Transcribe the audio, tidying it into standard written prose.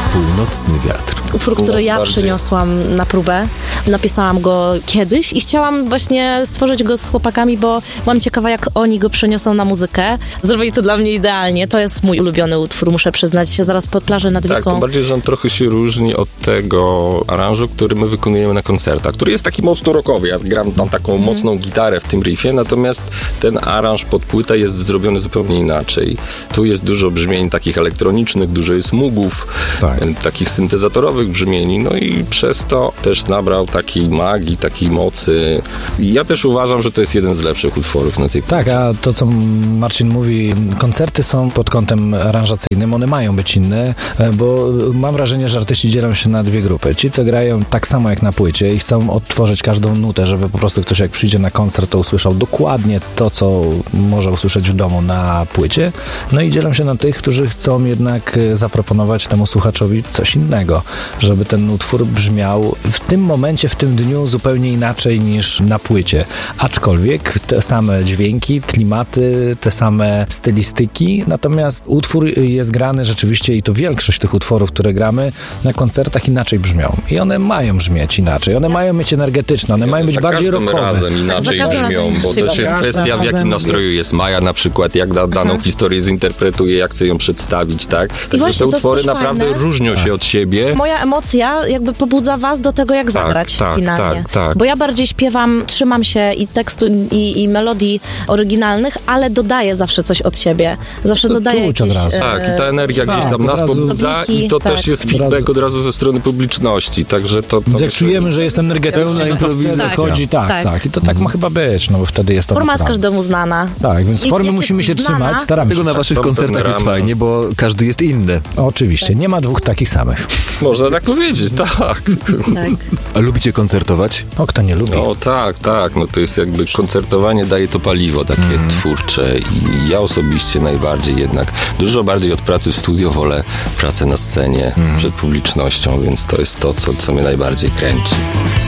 Północny wiatr. Utwór, który ja przyniosłam na próbę. Napisałam go kiedyś i chciałam właśnie stworzyć go z chłopakami, bo byłam ciekawa, jak oni go przeniosą na muzykę. Zrobili to dla mnie idealnie. To jest mój ulubiony utwór, muszę przyznać. Zaraz pod plażą nad Wisłą. Tak, tym bardziej, że on trochę się różni od tego aranżu, który my wykonujemy na koncertach, który jest taki mocno rockowy. Ja gram tam taką mocną gitarę w tym riffie, natomiast ten aranż pod płytę jest zrobiony zupełnie inaczej. Tu jest dużo brzmień takich elektronicznych, dużo jest mugów, takich syntezatorowych brzmieni, no i przez to też nabrał takiej magii, takiej mocy. I ja też uważam, że to jest jeden z lepszych utworów na tej płycie. Tak, a to, co Marcin mówi, koncerty są pod kątem aranżacyjnym, one mają być inne, bo mam wrażenie, że artyści dzielą się na dwie grupy. Ci, co grają tak samo jak na płycie i chcą odtworzyć każdą nutę, żeby po prostu ktoś jak przyjdzie na koncert, to usłyszał dokładnie to, co może usłyszeć w domu na płycie. No i dzielą się na tych, którzy chcą jednak zaproponować temu słuchaczowi coś innego, żeby ten utwór brzmiał w tym momencie, w tym dniu zupełnie inaczej niż na płycie. Aczkolwiek te same dźwięki, klimaty, te same stylistyki, natomiast utwór jest grany rzeczywiście i to większość tych utworów, które gramy na koncertach inaczej brzmią. I one mają brzmieć inaczej. One mają być energetyczne, one mają być bardziej rockowe. Razem inaczej brzmią, bo też jest kwestia, w jakim nastroju jest Maja na przykład, jak daną historię zinterpretuje, jak chce ją przedstawić, tak? Także te utwory naprawdę różnią się od siebie. Moja emocja jakby pobudza was do tego, jak zagrać finalnie. Tak. Bo ja bardziej śpiewam, trzymam się i tekstu, i melodii oryginalnych, ale dodaję zawsze coś od siebie. Zawsze dodaję jakieś... Tak, i ta energia gdzieś tam nas pobudza i to też jest feedback od razu ze strony publiczności, także to jak czujemy, że jest energetyka, pełna improwizacja. Chodzi, tak. I to tak ma chyba być, no bo wtedy jest to forma jest każdemu znana. Tak, więc formy musimy się trzymać, staramy się. Tego na waszych koncertach jest fajnie, bo każdy jest inny. Oczywiście, nie ma dwóch takich samych. Można tak powiedzieć, tak. A lubicie koncertować? O, kto nie lubi? No tak, no to jest jakby koncertowanie daje to paliwo takie twórcze i ja osobiście najbardziej jednak, dużo bardziej od pracy w studio wolę pracę na scenie przed publicznością, więc to jest to, co mnie najbardziej kręci.